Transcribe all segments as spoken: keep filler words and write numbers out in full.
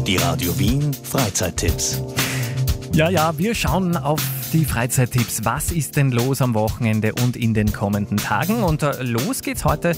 Die Radio Wien Freizeittipps. Ja, ja, wir schauen auf die Freizeittipps. Was ist denn los am Wochenende und in den kommenden Tagen? Und äh, los geht's heute.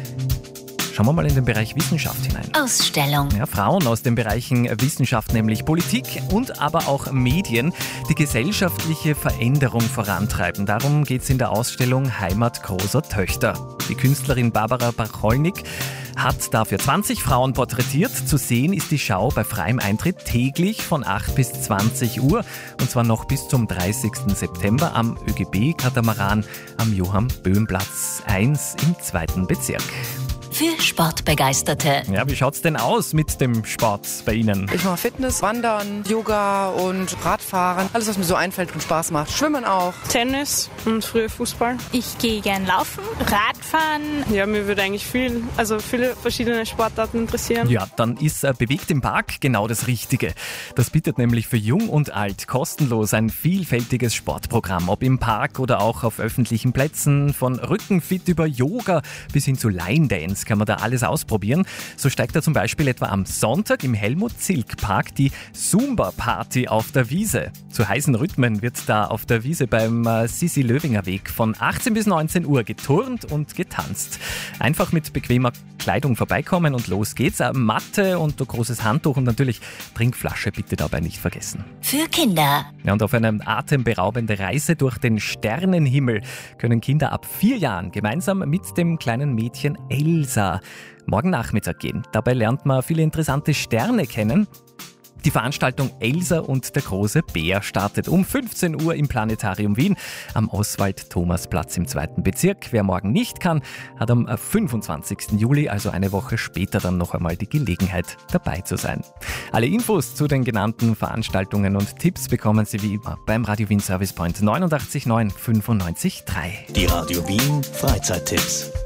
Schauen wir mal in den Bereich Wissenschaft hinein. Ausstellung. Ja, Frauen aus den Bereichen Wissenschaft, nämlich Politik und aber auch Medien, die gesellschaftliche Veränderung vorantreiben. Darum geht es in der Ausstellung Heimat großer Töchter. Die Künstlerin Barbara Bacholnik hat dafür zwanzig Frauen porträtiert. Zu sehen ist die Schau bei freiem Eintritt täglich von acht bis zwanzig Uhr und zwar noch bis zum dreißigsten September am ÖGB-Katamaran am Johann-Böhm-Platz eins im zweiten Bezirk. Für Sportbegeisterte. Ja, wie schaut's denn aus mit dem Sport bei Ihnen? Ich mache Fitness, Wandern, Yoga und Radfahren. Alles, was mir so einfällt und Spaß macht. Schwimmen auch. Tennis und früher Fußball. Ich gehe gern laufen, Radfahren. Ja, mir würde eigentlich viel, also viele verschiedene Sportarten interessieren. Ja, dann ist äh, Bewegt im Park genau das Richtige. Das bietet nämlich für Jung und Alt kostenlos ein vielfältiges Sportprogramm. Ob im Park oder auch auf öffentlichen Plätzen, von Rückenfit über Yoga bis hin zu Line Dance kann man da alles ausprobieren. So steigt da zum Beispiel etwa am Sonntag im Helmut-Zilk-Park die Zumba-Party auf der Wiese. Zu heißen Rhythmen wird da auf der Wiese beim äh, Sissi-Löwinger-Weg von achtzehn bis neunzehn Uhr geturnt und getanzt. Einfach mit bequemer Kleidung vorbeikommen und los geht's. Äh, Matte und ein großes Handtuch und natürlich Trinkflasche bitte dabei nicht vergessen. Für Kinder. Ja, und auf eine atemberaubende Reise durch den Sternenhimmel können Kinder ab vier Jahren gemeinsam mit dem kleinen Mädchen Elsa morgen Nachmittag gehen. Dabei lernt man viele interessante Sterne kennen. Die Veranstaltung Elsa und der große Bär startet um fünfzehn Uhr im Planetarium Wien am Oswald-Thomas-Platz im zweiten Bezirk. Wer morgen nicht kann, hat am fünfundzwanzigsten Juli, also eine Woche später, dann noch einmal die Gelegenheit, dabei zu sein. Alle Infos zu den genannten Veranstaltungen und Tipps bekommen Sie wie immer beim Radio Wien Service Point neunundachtzig neun fünfundneunzig drei. Die Radio Wien Freizeittipps.